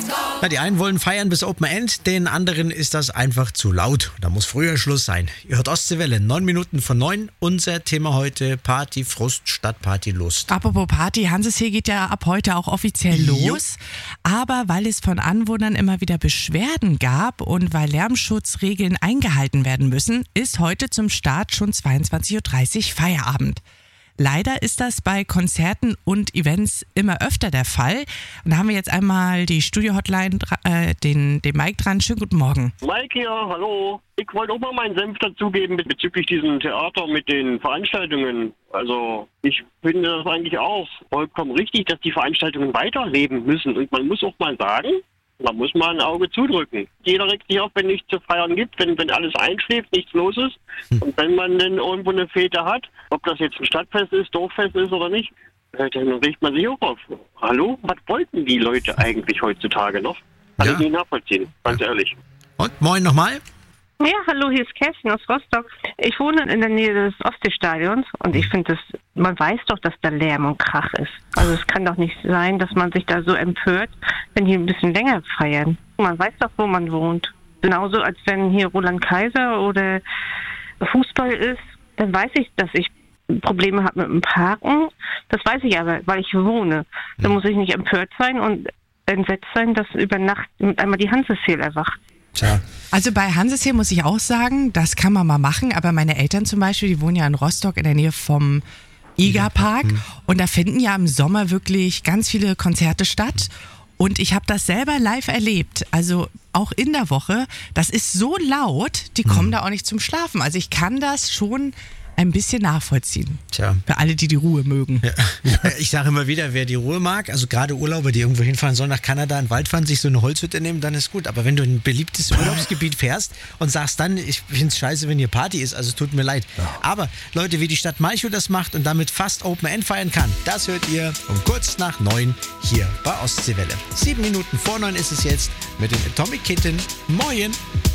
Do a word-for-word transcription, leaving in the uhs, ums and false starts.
Ja, die einen wollen feiern bis Open End, den anderen ist das einfach zu laut. Da muss früher Schluss sein. Ihr hört Ostseewelle, neun Minuten von neun. Unser Thema heute: Party, Frust statt Partylust. Apropos Party, Hansesee geht ja ab heute auch offiziell los. Aber weil es von Anwohnern immer wieder Beschwerden gab und weil Lärmschutzregeln eingehalten werden müssen, ist heute zum Start schon zweiundzwanzig Uhr dreißig Feierabend. Leider ist das bei Konzerten und Events immer öfter der Fall. Und da haben wir jetzt einmal die Studio-Hotline, äh, den, den Mike dran. Schönen guten Morgen. Mike hier, hallo. Ich wollte auch mal meinen Senf dazugeben bezüglich diesem Theater mit den Veranstaltungen. Also ich finde das eigentlich auch vollkommen richtig, dass die Veranstaltungen weiterleben müssen. Und man muss auch mal sagen, da muss man ein Auge zudrücken. Jeder regt sich auf, wenn nichts zu feiern gibt, wenn, wenn alles einschläft, nichts los ist. Hm. Und wenn man dann irgendwo eine Fete hat, ob das jetzt ein Stadtfest ist, Dorffest ist oder nicht, dann regt man sich auch auf. Hallo? Was wollten die Leute eigentlich heutzutage noch? Kann Ja. ich nicht nachvollziehen, ganz ehrlich. Und moin nochmal. Ja, hallo, hier ist Kerstin aus Rostock. Ich wohne in der Nähe des Ostseestadions und ich finde, das, man weiß doch, dass da Lärm und Krach ist. Also es kann doch nicht sein, dass man sich da so empört, wenn die ein bisschen länger feiern. Man weiß doch, wo man wohnt. Genauso, als wenn hier Roland Kaiser oder Fußball ist, dann weiß ich, dass ich Probleme habe mit dem Parken. Das weiß ich aber, weil ich wohne. Da muss ich nicht empört sein und entsetzt sein, dass über Nacht mit einmal die Hansesee erwacht. Tja. Also bei Hansesee muss ich auch sagen, das kann man mal machen, aber meine Eltern zum Beispiel, die wohnen ja in Rostock in der Nähe vom Igerpark Mhm. und da finden ja im Sommer wirklich ganz viele Konzerte statt und ich habe das selber live erlebt, also auch in der Woche, das ist so laut, die kommen da auch nicht zum Schlafen, also ich kann das schon ein bisschen nachvollziehen. Tja. Für alle, die die Ruhe mögen. Ja. Ich sage immer wieder, wer die Ruhe mag, also gerade Urlauber, die irgendwo hinfahren sollen, nach Kanada, in den Wald fahren, sich so eine Holzhütte nehmen, dann ist gut. Aber wenn du in ein beliebtes Urlaubsgebiet fährst und sagst dann, ich finde es scheiße, wenn hier Party ist, also es tut mir leid. Aber Leute, wie die Stadt Malchow das macht und damit fast Open End feiern kann, das hört ihr um kurz nach neun hier bei Ostseewelle. Sieben Minuten vor neun ist es jetzt mit den Atomic Kitten. Moin!